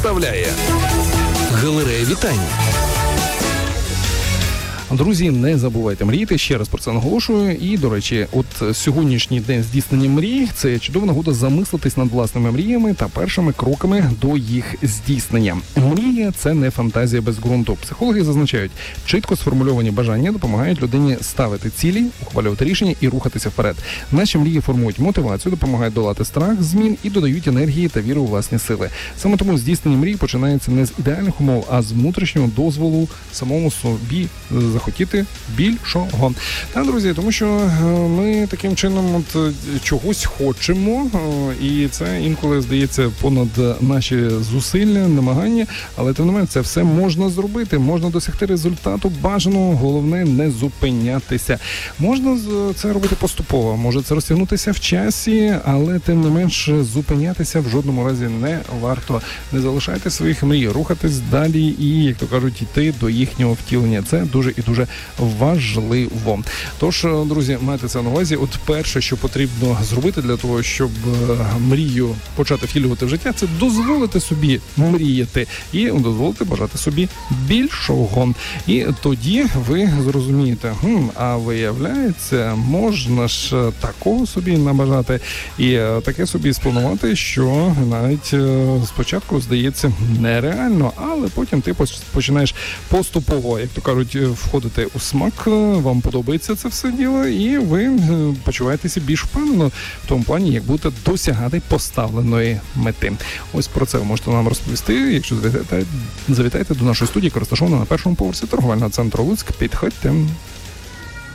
представляє Галерея вітань. Друзі, не забувайте мріяти, ще раз про це наголошую. І, до речі, от сьогоднішній день здійснення мрій – це чудова нагода замислитись над власними мріями та першими кроками до їх здійснення. Мрія – це не фантазія без ґрунту. Психологи зазначають, чітко сформульовані бажання допомагають людині ставити цілі, ухвалювати рішення і рухатися вперед. Наші мрії формують мотивацію, допомагають долати страх, змін і додають енергії та віру у власні сили. Саме тому здійснення мрій починається не з ідеальних умов, а з внутрішнього дозволу самому собі захотіти більшого. Та, друзі, тому що ми таким чином чогось хочемо, і це інколи здається понад наші зусилля, намагання, але тим не менше це все можна зробити, можна досягти результату бажаного, головне не зупинятися. Можна це робити поступово, може це розтягнутися в часі, але тим не менш зупинятися в жодному разі не варто. Не залишайте своїх мрій, рухатись далі і, як то кажуть, йти до їхнього втілення. Це дуже і дуже важливо. Тож, друзі, майте це на увазі. От перше, що потрібно зробити для того, щоб мрію почати втілювати в життя, це дозволити собі мріяти і дозволити бажати собі більшого. І тоді ви зрозумієте, а виявляється, можна ж такого собі набажати і таке собі спланувати, що навіть спочатку здається нереально, але потім ти починаєш поступово, як то кажуть, входити у смак, вам подобається це все діло, і ви почуваєтеся більш впевнено в тому плані, як будете досягати поставленої мети. Ось про це ви можете нам розповісти, якщо завітаєте до нашої студії, яка розташована на першому поверсі торговельного центру Луцьк. Підходьте.